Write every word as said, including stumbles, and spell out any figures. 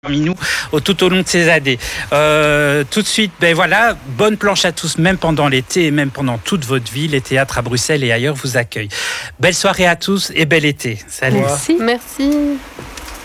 parmi nous au, tout au long de ces années. Euh, tout de suite, ben voilà, bonne planche à tous, même pendant l'été et même pendant toute votre vie. Les théâtres à Bruxelles et ailleurs vous accueillent. Belle soirée à tous et bel été. Salut. Merci. Merci.